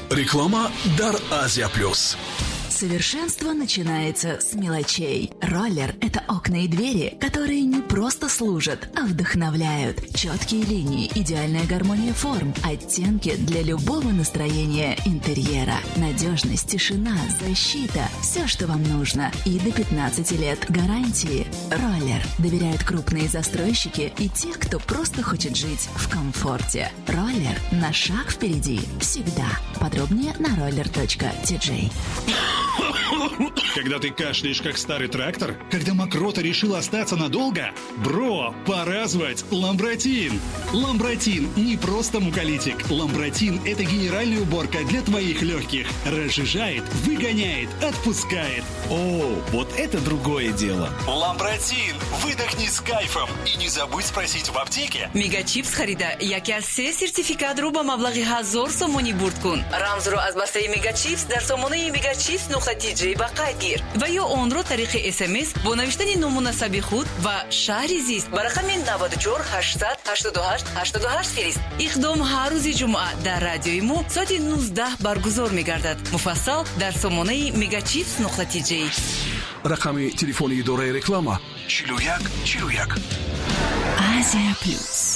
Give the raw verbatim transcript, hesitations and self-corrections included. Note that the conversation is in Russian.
Реклама Дар Азия Плюс. Совершенство начинается с мелочей. Роллер – это окна и двери, которые не просто служат, а вдохновляют. Четкие линии, идеальная гармония форм, оттенки для любого настроения интерьера. Надежность, тишина, защита – все, что вам нужно. И до пятнадцати лет гарантии. Роллер доверяют крупные застройщики и те, кто просто хочет жить в комфорте. Роллер – на шаг впереди. Всегда. Подробнее на roller точка ти джей. Когда ты кашляешь, как старый трактор? Когда мокрота решила остаться надолго? Бро, пора звать Ламбротин. Ламбротин не просто муколитик. Ламбротин – это генеральная уборка для твоих легких. Разжижает, выгоняет, отпускает. О, вот это другое дело. Ламбротин. Выдохни с кайфом. И не забудь спросить в аптеке. Мегачипс харида яке аз се сертификатро ба маблағи ҳазор сомонӣ бурд кун. Рамзро аз бастаи Мегачипс дар сомонаи Мегачипс нуқта ти джей ба қайд гир ва ё онро тариқи эс эм эс бо навиштани ному насаби худ ва шаҳри зист ба рақами навод и чор ҳаштсад ҳаштоду ҳашт ҳаштоду ҳашт фирист. Иқдом ҳар рӯзи ҷумъа дар радиои мо соати нуздаҳ баргузор мегардад. Муфассал дар сомонаи Мегачипс нуқта ти джей. Рақами телефони идораи реклама чилу як чилу як. Азия Плюс.